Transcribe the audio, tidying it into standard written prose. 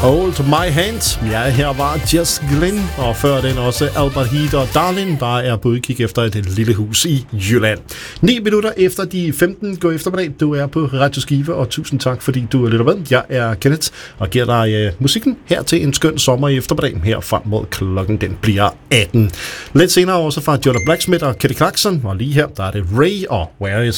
Hold My Hand. Ja, her var Jess Glynn, og før den også Albert Heat og Darlin, der er på udkig efter et lille hus i Jylland. 9 minutter efter de 15 går eftermiddag. Du er på Radio Skive, og tusind tak, fordi du lytter med. Jeg er Kenneth, og giver dig musikken her til en skøn sommer i eftermiddag. Her frem mod klokken, den bliver 18. Lidt senere også fra Jonna Blacksmith og Kelly Clarkson, og lige her, der er det Ray og Where Is